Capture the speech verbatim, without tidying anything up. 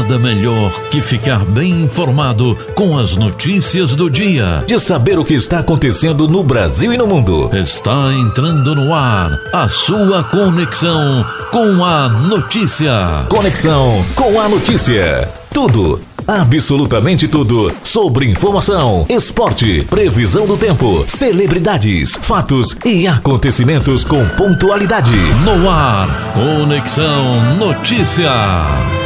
Nada melhor que ficar bem informado com as notícias do dia. De saber o que está acontecendo no Brasil e no mundo. Está entrando no ar a sua conexão com a notícia. Conexão com a notícia. Tudo, absolutamente tudo, sobre informação, esporte, previsão do tempo, celebridades, fatos e acontecimentos com pontualidade. No ar, Conexão Notícia.